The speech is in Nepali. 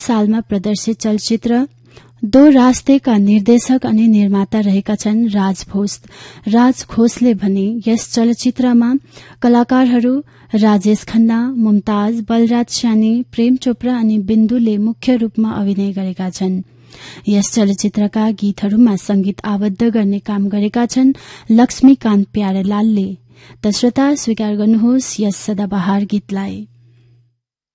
सालमा प्रदर्शित चलचित्र दो रास्तेका निर्देशक अनि निर्माता रहेका छन् राज घोषले भने यस चलचित्रमा कलाकारहरू राजेश खन्ना, मुमताज, बलराज स्यानी, प्रेम चोपड़ा अनि बिन्दुले मुख्य रूपमा अभिनय गरेका छन्। यस चलचित्रका गीतहरूमा संगीत आबद्ध गर्ने काम गरेका छन् लक्ष्मीकान्त प्यारेलालले। त श्रोता स्वीकार गर्नुहोस् यस सदाबहार गीतलाई।